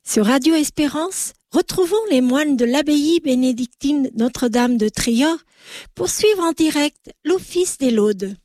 Sur Radio Espérance, retrouvons les moines de l'abbaye bénédictine Notre-Dame de Trior pour suivre en direct l'office des laudes.